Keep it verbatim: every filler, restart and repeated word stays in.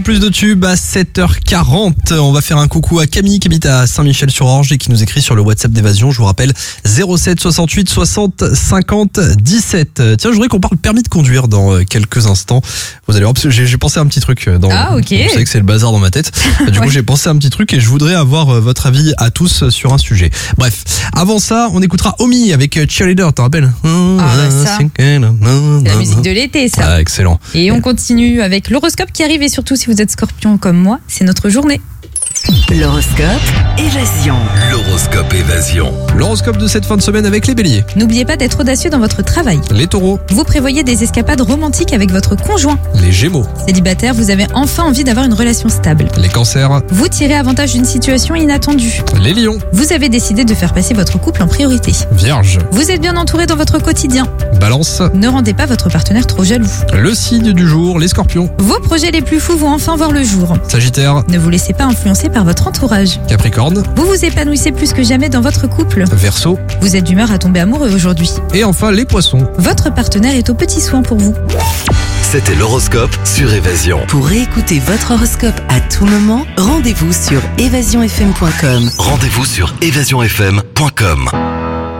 Plus de tubes à sept heures quarante. On va faire un coucou à Camille qui habite à Saint-Michel-sur-Orge et qui nous écrit sur le WhatsApp d'Évasion. Je vous rappelle zéro sept soixante-huit soixante cinquante dix-sept. Tiens, je voudrais qu'on parle permis de conduire dans quelques instants. Vous allez voir, parce que j'ai, j'ai pensé à un petit truc. Dans, ah, ok. Vous savez que c'est le bazar dans ma tête. Du ouais. coup, j'ai pensé à un petit truc et je voudrais avoir votre avis à tous sur un sujet. Bref, avant ça, on écoutera Omi avec Cheerleader, t'en rappelles? Ah, bah ça. C'est la musique de l'été, ça. Ah, excellent. Et on continue avec l'horoscope qui arrive et surtout si vous êtes scorpion comme moi, c'est notre journée. L'horoscope Évasion. L'horoscope Évasion. L'horoscope de cette fin de semaine avec les béliers. N'oubliez pas d'être audacieux dans votre travail. Les taureaux. Vous prévoyez des escapades romantiques avec votre conjoint. Les gémeaux. Célibataire, vous avez enfin envie d'avoir une relation stable. Les cancers. Vous tirez avantage d'une situation inattendue. Les lions. Vous avez décidé de faire passer votre couple en priorité. Vierge. Vous êtes bien entouré dans votre quotidien. Balance. Ne rendez pas votre partenaire trop jaloux. Le signe du jour, les scorpions. Vos projets les plus fous vont enfin voir le jour. Sagittaire. Ne vous laissez pas influencer par votre entourage. Capricorne. Vous vous épanouissez plus que jamais dans votre couple. Verseau. Vous êtes d'humeur à tomber amoureux aujourd'hui. Et enfin les poissons. Votre partenaire est aux petits soins pour vous. C'était l'horoscope sur Évasion. Pour réécouter votre horoscope à tout moment, rendez-vous sur évasion f m point com. Rendez-vous sur évasion f m point com.